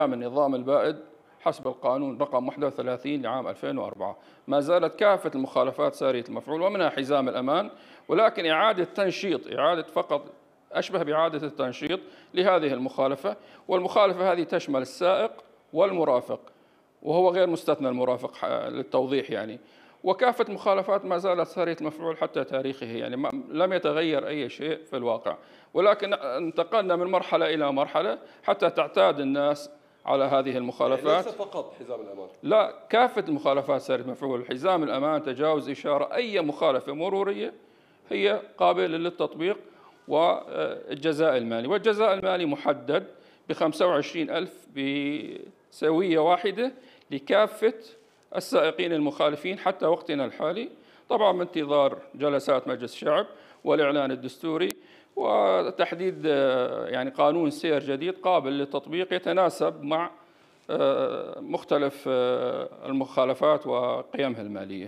من النظام البائد حسب القانون رقم 31 لعام 2004. ما زالت كافة المخالفات سارية المفعول ومنها حزام الأمان، ولكن إعادة فقط أشبه بإعادة التنشيط لهذه المخالفة، والمخالفة هذه تشمل السائق والمرافق، وهو غير مستثنى المرافق للتوضيح يعني. وكافة المخالفات ما زالت سارية المفعول حتى تاريخه، يعني لم يتغير أي شيء في الواقع، ولكن انتقلنا من مرحلة إلى مرحلة حتى تعتاد الناس على هذه المخالفات. ليس فقط حزام الأمان، لا، كافة المخالفات سارية المفعول، حزام الأمان، تجاوز إشارة، أي مخالفة مرورية هي قابلة للتطبيق. والجزاء المالي، والجزاء المالي محدد ب25,000 بسوية واحدة لكافة السائقين المخالفين حتى وقتنا الحالي، طبعا بانتظار جلسات مجلس الشعب والإعلان الدستوري وتحديد يعني قانون سير جديد قابل للتطبيق يتناسب مع مختلف المخالفات وقيمها المالية.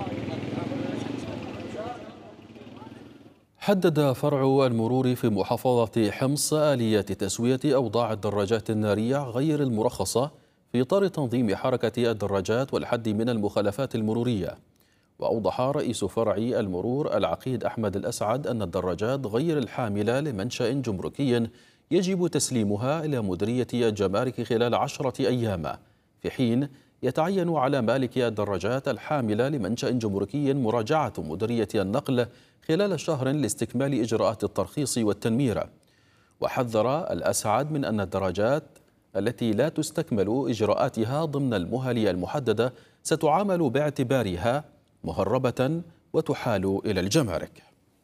حدد فرع المرور في محافظة حمص آلية تسوية أوضاع الدراجات النارية غير المرخصة في إطار تنظيم حركة الدراجات والحد من المخالفات المرورية. وأوضح رئيس فرع المرور العقيد أحمد الأسعد أن الدراجات غير الحاملة لمنشأ جمركي يجب تسليمها إلى مديرية الجمارك خلال 10 أيام، في حين يتعين على مالك الدراجات الحاملة لمنشأ جمركي مراجعة مديرية النقل خلال شهر لاستكمال إجراءات الترخيص والتنمير. وحذر الأسعد من أن الدراجات التي لا تستكمل إجراءاتها ضمن المهل المحددة ستعامل باعتبارها مهربة وتحال إلى الجمارك.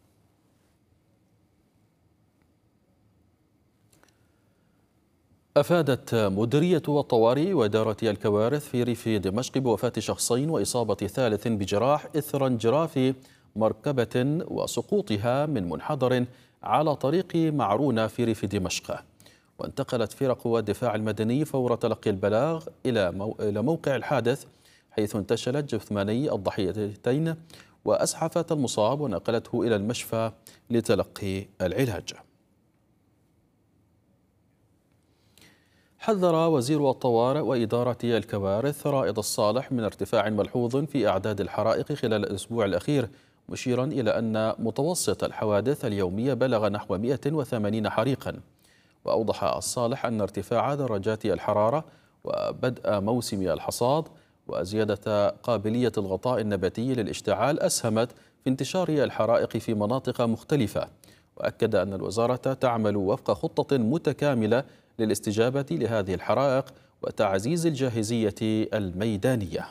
أفادت مديرية الطوارئ وإدارة الكوارث في ريف دمشق بوفاة شخصين وإصابة ثالث بجراح إثر انجراف مركبة وسقوطها من منحدر على طريق معرونة في ريف دمشق. وانتقلت فرق الدفاع المدني فور تلقي البلاغ إلى موقع الحادث، حيث انتشلت جثماني الضحيتين وأسعفت المصاب ونقلته إلى المشفى لتلقي العلاج. حذر وزير الطوارئ وإدارة الكوارث رائد الصالح من ارتفاع ملحوظ في أعداد الحرائق خلال الأسبوع الأخير، مشيرا إلى أن متوسط الحوادث اليومية بلغ نحو 180 حريقا. وأوضح الصالح أن ارتفاع درجات الحرارة وبدء موسم الحصاد وزيادة قابلية الغطاء النباتي للاشتعال أسهمت في انتشار الحرائق في مناطق مختلفة. وأكد أن الوزارة تعمل وفق خطة متكاملة للاستجابة لهذه الحرائق وتعزيز الجاهزية الميدانية.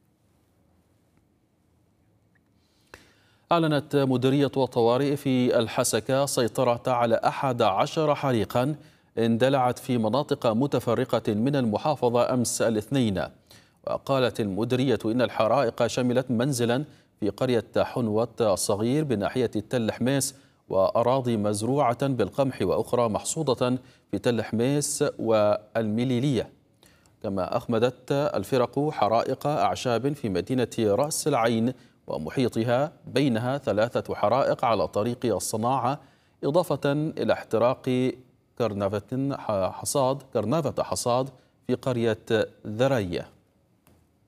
أعلنت مديرية الطوارئ في الحسكة سيطرة على 11 حريقا اندلعت في مناطق متفرقة من المحافظة أمس الاثنين. وقالت المديرية إن الحرائق شملت منزلا في قرية حنوة الصغير بناحية تل حميس وأراضي مزروعة بالقمح وأخرى محصودة في تل حميس والمليلية. كما أخمدت الفرق حرائق أعشاب في مدينة رأس العين ومحيطها، بينها 3 حرائق على طريق الصناعة، إضافة إلى احتراق كرنفة حصاد في قرية ذرية.